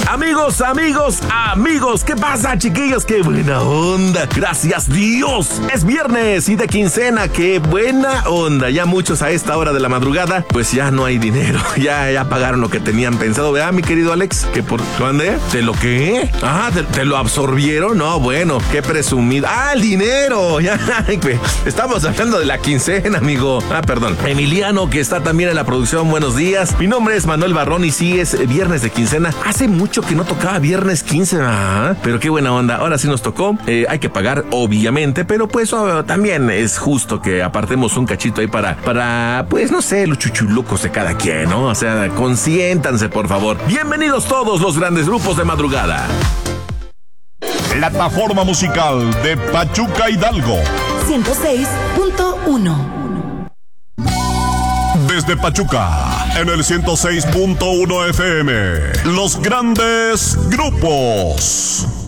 Amigos, ¿qué pasa, chiquillos? ¡Qué buena onda! ¡Gracias, Dios! Es viernes y de quincena, ¡qué buena onda! Ya muchos a esta hora de la madrugada, pues ya no hay dinero. Ya pagaron lo que tenían pensado, ¿verdad, mi querido Alex? ¿Que por dónde? ¿De lo qué? Ah, ¿te lo absorbieron? No, bueno, qué presumido. ¡Ah, el dinero! Ya, estamos hablando de la quincena, amigo. Ah, perdón. Emiliano, que está también en la producción, buenos días. Mi nombre es Manuel Barrón y sí, es viernes de quincena. Hace mucho que no tocaba viernes 15, ¿verdad? Pero qué buena onda. Ahora sí nos tocó. Hay que pagar, obviamente, pero pues también es justo que apartemos un cachito ahí para, pues no sé, los chuchulucos de cada quien, ¿no? O sea, consiéntanse, por favor. Bienvenidos todos los grandes grupos de madrugada. Plataforma musical de Pachuca Hidalgo. 106.1. Desde Pachuca, en el 106.1 FM, los grandes grupos.